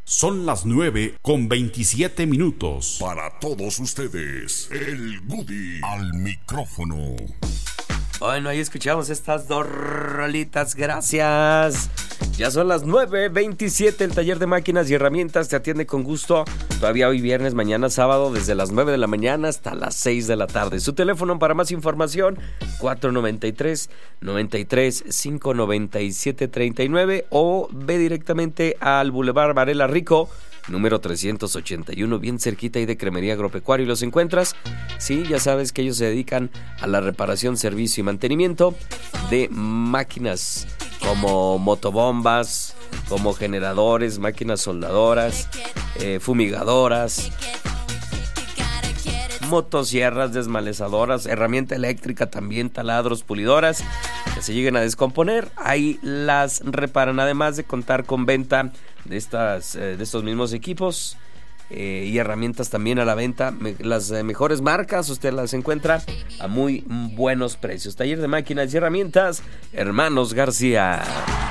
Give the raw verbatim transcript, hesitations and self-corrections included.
Son las nueve con veintisiete minutos. Para todos ustedes, el Goody al micrófono. Bueno, ahí escuchamos estas dos rolitas, gracias. Ya son las nueve veintisiete, el taller de máquinas y herramientas te atiende con gusto. Todavía hoy viernes, mañana sábado, desde las nueve de la mañana hasta las seis de la tarde. Su teléfono para más información, cuatro noventa y tres, noventa y tres, cinco noventa y siete, treinta y nueve, o ve directamente al Boulevard Varela Rico, número trescientos ochenta y uno, bien cerquita ahí de Cremería Agropecuario, y los encuentras. Sí, ya sabes que ellos se dedican a la reparación, servicio y mantenimiento de máquinas como motobombas, como generadores, máquinas soldadoras, eh, fumigadoras, motosierras, desmalezadoras, herramienta eléctrica también, taladros, pulidoras que se lleguen a descomponer. Ahí las reparan, además de contar con venta de estas eh, de estos mismos equipos eh, y herramientas también a la venta. Me, las eh, mejores marcas usted las encuentra a muy buenos precios. Taller de máquinas y herramientas Hermanos García.